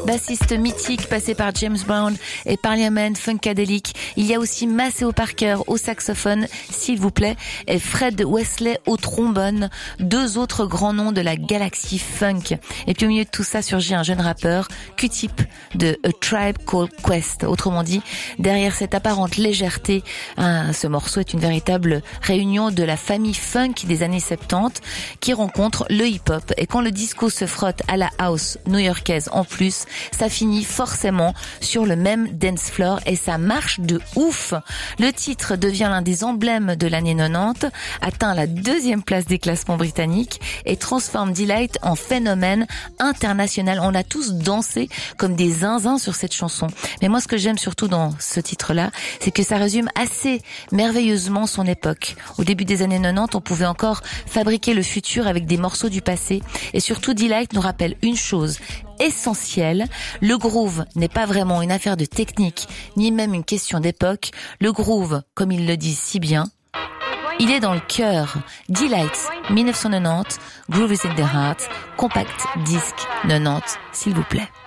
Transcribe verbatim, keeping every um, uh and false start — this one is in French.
bassiste mythique passé par James Brown et Parliament Funkadelic. Il y a aussi Maceo Parker au saxophone, s'il vous plaît, et Fred Wesley au trombone, deux autres grands noms de la galaxie funk. Et puis au milieu de tout ça surgit un jeune rappeur, Q-Tip de A Tribe Called Quest. Autrement dit, derrière cette apparente légèreté, hein, ce morceau est une véritable réunion de la famille funk des années soixante-dix qui rencontre le hip-hop. Et quand le disco se frotte à la house new-yorkaise en plus, ça finit forcément sur le même dance floor et ça marche de ouf. Le titre devient l'un des emblèmes de l'année quatre-vingt-dix, atteint la deuxième place des classements britanniques et transforme Delight en phénomène international. On a tous dansé comme des zinzins sur cette chanson. Mais moi, ce que j'aime surtout dans ce titre-là, c'est que ça résume assez merveilleusement son époque. Au début des années quatre-vingt-dix, on pouvait encore fabriquer le futur avec des morceaux du passé. Et surtout, Delight nous rappelle une chose essentielle. Le groove n'est pas vraiment une affaire de technique, ni même une question d'époque. Le groove, comme il le dit si bien, il est dans le cœur. Delight, dix-neuf cent quatre-vingt-dix, Groove is in the Heart, compact disque quatre-vingt-dix, s'il vous plaît.